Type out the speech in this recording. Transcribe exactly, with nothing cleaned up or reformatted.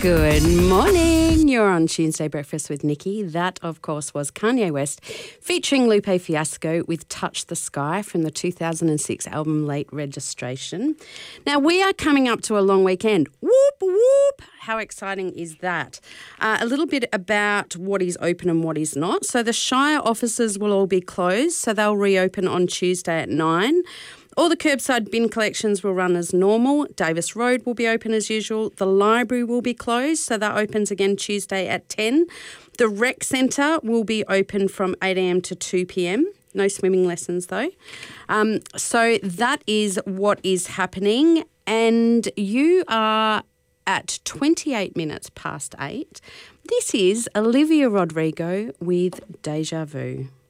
Good morning. You're on Tuesday Breakfast with Nikki. That, of course, was Kanye West featuring Lupe Fiasco with Touch the Sky from the two thousand six album Late Registration. Now, we are coming up to a long weekend. Whoop, whoop. How exciting is that? Uh, a little bit about what is open and what is not. So the Shire offices will all be closed, so they'll reopen on Tuesday at nine. All the curbside bin collections will run as normal. Davis Road will be open as usual. The library will be closed, so that opens again Tuesday at ten. The rec centre will be open from eight a.m. to two p.m. No swimming lessons though. Um, so that is what is happening, and you are at twenty-eight minutes past eight. This is Olivia Rodrigo with Deja Vu.